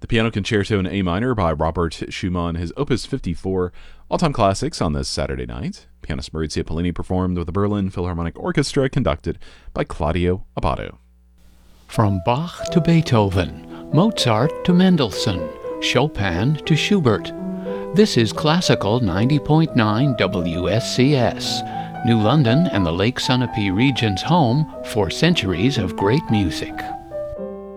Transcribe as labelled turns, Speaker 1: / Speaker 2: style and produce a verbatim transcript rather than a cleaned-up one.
Speaker 1: The Piano Concerto in A minor by Robert Schumann, his Opus fifty-four, all-time classics on this Saturday night. Pianist Maurizio Pollini performed with the Berlin Philharmonic Orchestra, conducted by Claudio Abbado.
Speaker 2: From Bach to Beethoven, Mozart to Mendelssohn, Chopin to Schubert. This is Classical ninety point nine W S C S, New London and the Lake Sunapee region's home for centuries of great music.